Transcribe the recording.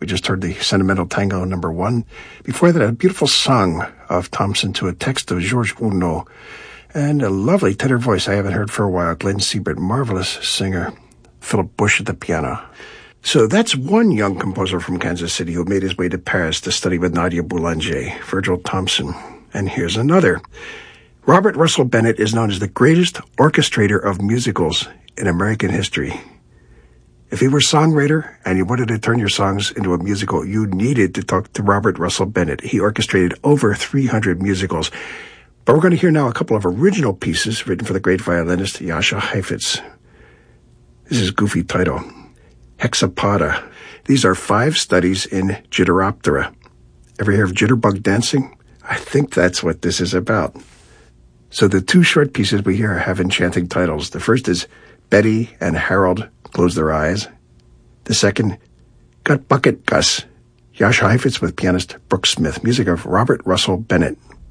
We just heard the Sentimental Tango #1. Before that, a beautiful song of Thompson to a text of Georges Gounod. And a lovely tenor voice I haven't heard for a while, Glenn Siebert, marvelous singer. Philip Bush at the piano. So that's one young composer from Kansas City who made his way to Paris to study with Nadia Boulanger, Virgil Thompson. And here's another. Robert Russell Bennett is known as the greatest orchestrator of musicals in American history. If you were a songwriter and you wanted to turn your songs into a musical, you needed to talk to Robert Russell Bennett. He orchestrated over 300 musicals. But we're going to hear now a couple of original pieces written for the great violinist Jascha Heifetz. This is goofy title, Hexapoda. These are 5 studies in Jitteroptera. Ever hear of jitterbug dancing? I think that's what this is about. So the 2 short pieces we hear have enchanting titles. The first is Betty and Harold Close Their Eyes. The second, Gut Bucket Gus, Jascha Heifetz with pianist Brooks Smith. Music of Robert Russell Bennett.